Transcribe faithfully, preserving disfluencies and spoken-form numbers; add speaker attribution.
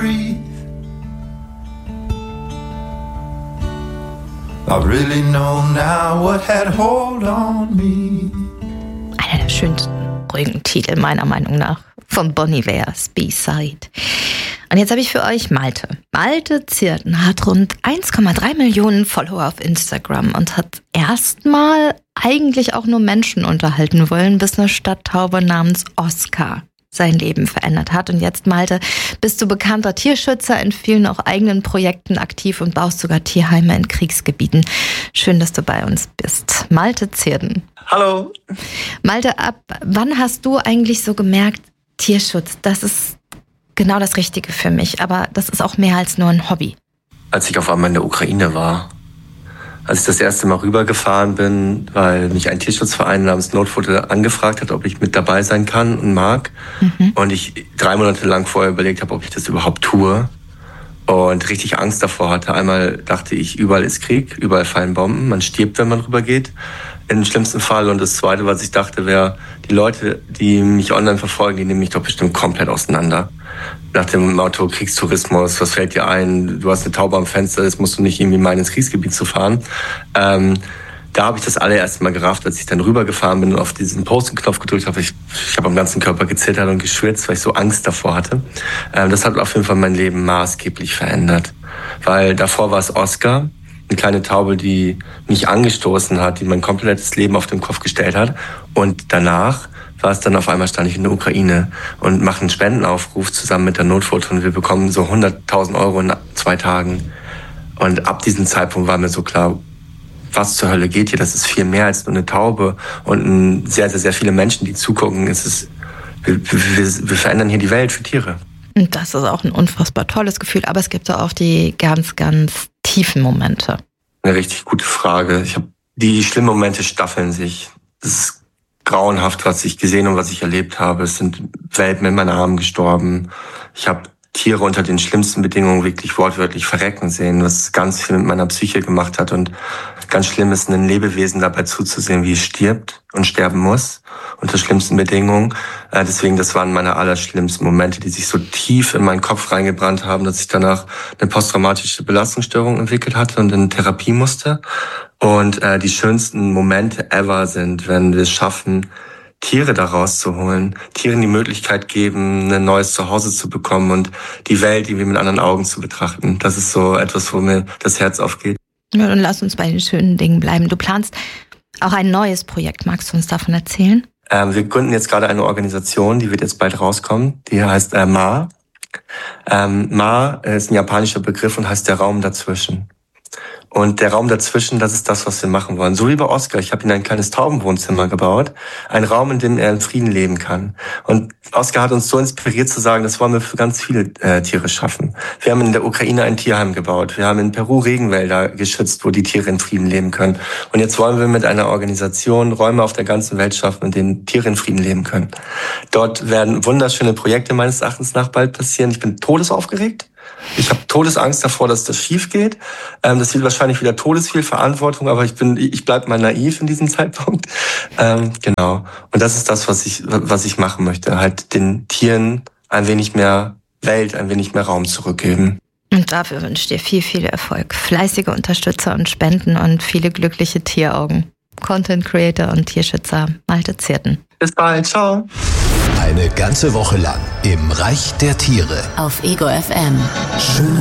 Speaker 1: breathe. I really know now what had hold on me.
Speaker 2: Einer der schönsten ruhigen Titel meiner Meinung nach von Bon Ivers, B-Side. Und jetzt habe ich für euch Malte. Malte Zierden hat rund eins Komma drei Millionen Follower auf Instagram und hat erstmal eigentlich auch nur Menschen unterhalten wollen, bis eine Stadttaube namens Oscar sein Leben verändert hat. Und jetzt, Malte, bist du bekannter Tierschützer, in vielen auch eigenen Projekten aktiv und baust sogar Tierheime in Kriegsgebieten. Schön, dass du bei uns bist. Malte Zierden.
Speaker 3: Hallo.
Speaker 2: Malte, ab wann hast du eigentlich so gemerkt, Tierschutz, das ist genau das Richtige für mich, aber das ist auch mehr als nur ein Hobby?
Speaker 3: Als ich auf einmal in der Ukraine war, als ich das erste Mal rübergefahren bin, weil mich ein Tierschutzverein namens Notfote angefragt hat, ob ich mit dabei sein kann und mag. Mhm. Und ich drei Monate lang vorher überlegt habe, ob ich das überhaupt tue. Und richtig Angst davor hatte. Einmal dachte ich, überall ist Krieg, überall fallen Bomben, man stirbt, wenn man rübergeht, im schlimmsten Fall. Und das Zweite, was ich dachte, wäre, die Leute, die mich online verfolgen, die nehmen mich doch bestimmt komplett auseinander. Nach dem Motto Kriegstourismus, was fällt dir ein? Du hast eine Taube am Fenster, jetzt musst du nicht irgendwie meinen, ins Kriegsgebiet zu fahren. Ähm, da habe ich das allererste Mal gerafft, als ich dann rübergefahren bin und auf diesen Posten-Knopf gedrückt habe. Ich, ich habe am ganzen Körper gezittert und geschwitzt, weil ich so Angst davor hatte. Ähm, das hat auf jeden Fall mein Leben maßgeblich verändert. Weil davor war es Oscar, eine kleine Taube, die mich angestoßen hat, die mein komplettes Leben auf den Kopf gestellt hat. Und danach war es dann auf einmal, stand ich in der Ukraine und mache einen Spendenaufruf zusammen mit der Notfote und wir bekommen so hunderttausend Euro in zwei Tagen. Und ab diesem Zeitpunkt war mir so klar, was zur Hölle geht hier? Das ist viel mehr als nur eine Taube und sehr, sehr, sehr viele Menschen, die zugucken. Es ist, wir, wir, wir verändern hier die Welt für Tiere.
Speaker 2: Und das ist auch ein unfassbar tolles Gefühl, aber es gibt auch die ganz, ganz tiefen Momente.
Speaker 3: Eine richtig gute Frage. Ich hab, die schlimmen Momente staffeln sich. Das ist grauenhaft, was ich gesehen und was ich erlebt habe. Es sind Welpen in meinen Armen gestorben. Ich habe Tiere unter den schlimmsten Bedingungen wirklich wortwörtlich verrecken sehen, was ganz viel mit meiner Psyche gemacht hat. Und ganz schlimm ist, einem Lebewesen dabei zuzusehen, wie es stirbt und sterben muss unter schlimmsten Bedingungen. Äh, deswegen, das waren meine allerschlimmsten Momente, die sich so tief in meinen Kopf reingebrannt haben, dass ich danach eine posttraumatische Belastungsstörung entwickelt hatte und in Therapie musste. Und äh, die schönsten Momente ever sind, wenn wir es schaffen, Tiere da rauszuholen, Tieren die Möglichkeit geben, ein neues Zuhause zu bekommen und die Welt irgendwie mit anderen Augen zu betrachten. Das ist so etwas, wo mir das Herz aufgeht.
Speaker 2: Ja, dann lass uns bei den schönen Dingen bleiben. Du planst auch ein neues Projekt. Magst du uns davon erzählen?
Speaker 3: Ähm, wir gründen jetzt gerade eine Organisation, die wird jetzt bald rauskommen. Die heißt äh, M A. Ähm, M A ist ein japanischer Begriff und heißt der Raum dazwischen. Und der Raum dazwischen, das ist das, was wir machen wollen. So wie bei Oscar. Ich habe ihm ein kleines Taubenwohnzimmer gebaut. Ein Raum, in dem er in Frieden leben kann. Und Oscar hat uns so inspiriert zu sagen, das wollen wir für ganz viele äh, Tiere schaffen. Wir haben in der Ukraine ein Tierheim gebaut. Wir haben in Peru Regenwälder geschützt, wo die Tiere in Frieden leben können. Und jetzt wollen wir mit einer Organisation Räume auf der ganzen Welt schaffen, in denen Tiere in Frieden leben können. Dort werden wunderschöne Projekte meines Erachtens nach bald passieren. Ich bin todesaufgeregt. Ich habe Todesangst davor, dass das schief geht. Ähm, das wird wahrscheinlich wieder todesviel Verantwortung, aber ich bin, ich bleib mal naiv in diesem Zeitpunkt. Ähm, genau. Und das ist das, was ich, was ich machen möchte. Halt den Tieren ein wenig mehr Welt, ein wenig mehr Raum zurückgeben.
Speaker 2: Und dafür wünsche ich dir viel, viel Erfolg. Fleißige Unterstützer und Spenden und viele glückliche Tieraugen. Content Creator und Tierschützer Malte Zierden.
Speaker 3: Bis bald. Ciao.
Speaker 4: Eine ganze Woche lang im Reich der Tiere.
Speaker 5: Auf Ego F M.
Speaker 4: Schön